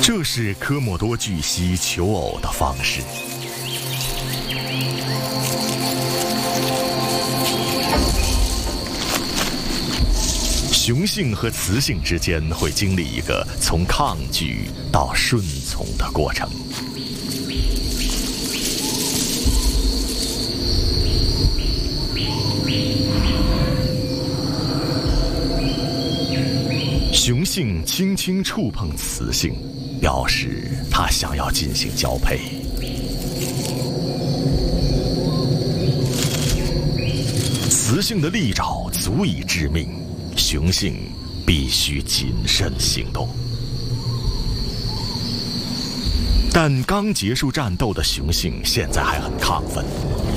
这是科莫多巨蜥求偶的方式。雄性和雌性之间会经历一个从抗拒到顺从的过程。雄性轻轻触碰雌性，表示他想要进行交配。雌性的利爪足以致命，雄性必须谨慎行动。但刚结束战斗的雄性现在还很亢奋，